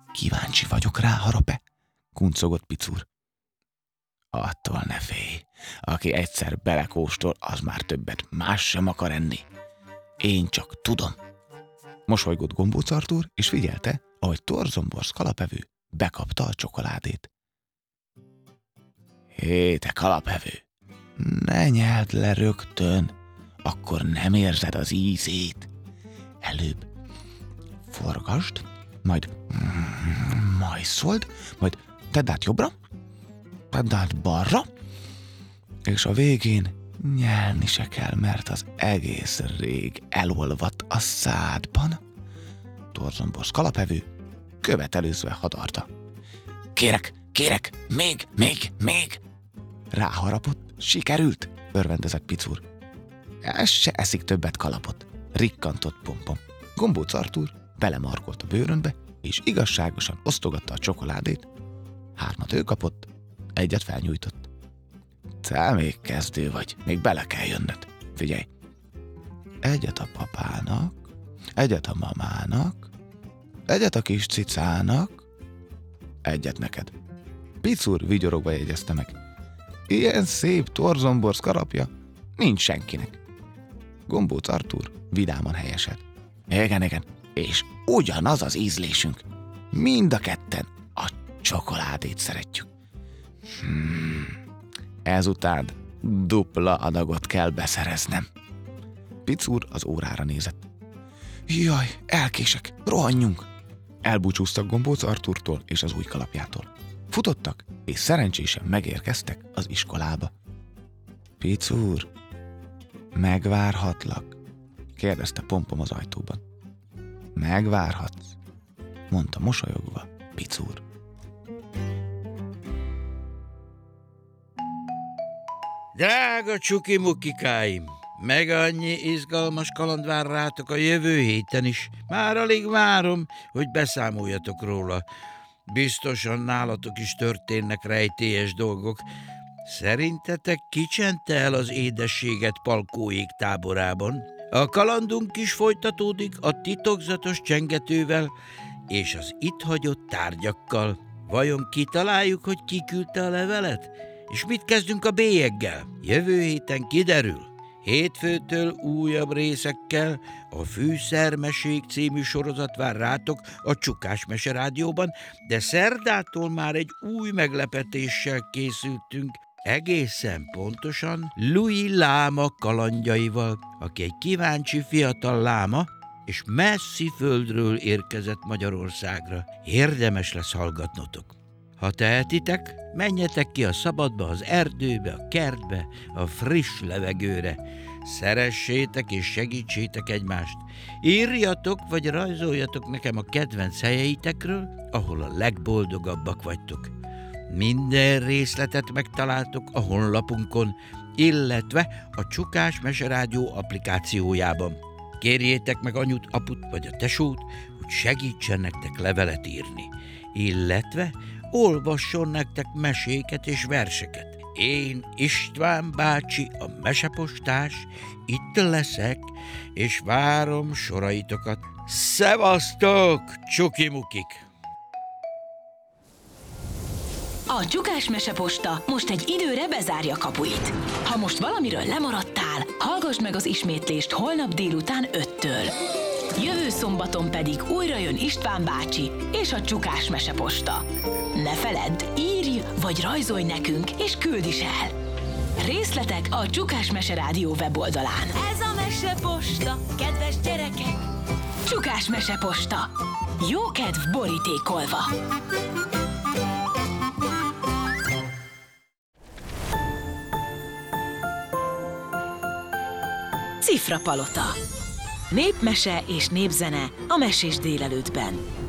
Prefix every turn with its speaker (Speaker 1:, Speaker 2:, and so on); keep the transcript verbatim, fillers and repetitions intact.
Speaker 1: Kíváncsi vagyok rá, Harape, kuncogott Picur. Attól ne félj, aki egyszer belekóstol, az már többet más sem akar enni. Én csak tudom. Mosolygott Gombóc Artúr, és figyelte, ahogy Torzomborz kalapevő bekapta a csokoládét. Hé, te kalapevő, ne nyeld le rögtön, akkor nem érzed az ízét. Előbb forgasd, majd majszold, majd tedd át jobbra, tedd át balra, és a végén nyelni se kell, mert az egész rég elolvadt a szádban. Torzomborz kalapevő követelőzve hadarta. Kérek, kérek, még, még, még! Ráharapott, sikerült, örvendezett Picur. Ez se eszik többet kalapot, rikkantott Pompom. Gombóc Artúr belemarkolt a bőrönbe, és igazságosan osztogatta a csokoládét. Hármat ő kapott, egyet felnyújtott. Te még kezdő vagy, még bele kell jönnöd. Figyelj, egyet a papának, egyet a mamának, egyet a kis cicának, egyet neked. Picur vigyorogva jegyezte meg. Ilyen szép Torzomborz kalapja nincs senkinek. Gombóc Artúr vidáman helyeselt. Igen, igen, és ugyanaz az ízlésünk. Mind a ketten a csokoládét szeretjük. Hmm, ezután dupla adagot kell beszereznem. Picur az órára nézett. Jaj, elkések, rohanjunk! Elbúcsúztak Gombóc Artúrtól és az új kalapjától. Futottak, és szerencsésen megérkeztek az iskolába. Picur, megvárhatlak? Kérdezte Pompom az ajtóban. Megvárhatsz, mondta mosolyogva Picur.
Speaker 2: Drága csuki-mukikáim! Meg annyi izgalmas kaland vár rátok a jövő héten is. Már alig várom, hogy beszámoljatok róla. Biztosan nálatok is történnek rejtélyes dolgok. Szerintetek ki csente el az édességet Palkóék táborában? A kalandunk is folytatódik a titokzatos csengetővel és az itt hagyott tárgyakkal. Vajon kitaláljuk, hogy ki küldte a levelet? És mit kezdünk a bélyeggel? Jövő héten kiderül. Hétfőtől újabb részekkel a Fűszermesék című sorozat vár rátok a Csukás Mese Rádióban, de szerdától már egy új meglepetéssel készültünk, egészen pontosan Louis láma kalandjaival, aki egy kíváncsi fiatal láma, és messzi földről érkezett Magyarországra. Érdemes lesz hallgatnotok. Ha tehetitek, menjetek ki a szabadba, az erdőbe, a kertbe, a friss levegőre. Szeressétek és segítsétek egymást. Írjatok vagy rajzoljatok nekem a kedvenc helyeitekről, ahol a legboldogabbak vagytok. Minden részletet megtaláltok a honlapunkon, illetve a Csukás Mese Rádió applikációjában. Kérjétek meg anyut, aput vagy a tesót, hogy segítsen nektek levelet írni, illetve olvasson nektek meséket és verseket. Én, István bácsi, a mesepostás, itt leszek, és várom soraitokat. Szevasztok, csukimukik!
Speaker 3: A Csukás Meseposta most egy időre bezárja kapuit. Ha most valamiről lemaradtál, hallgass meg az ismétlést holnap délután öttől. Jövő szombaton pedig újra jön István bácsi és a Csukás Meseposta. Ne feledd, írj vagy rajzolj nekünk, és küld is el! Részletek a Csukás Mese Rádió weboldalán.
Speaker 4: Ez a Meseposta, kedves gyerekek!
Speaker 3: Csukás Meseposta. Jó kedv borítékolva! Cifrapalota. Népmese és népzene a Mesés délelőttben.